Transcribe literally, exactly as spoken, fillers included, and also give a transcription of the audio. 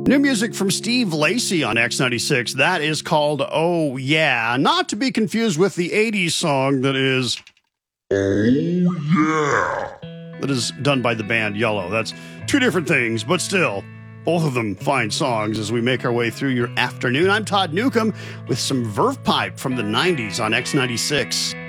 New music from Steve Lacy on X ninety-six. That is called Oh Yeah. Not to be confused with the eighties song that is Oh Yeah. That is done by the band Yellow. That's two different things, but still, both of them fine songs as we make our way through your afternoon. I'm Todd Newcomb with some Verve Pipe from the nineties on X ninety-six.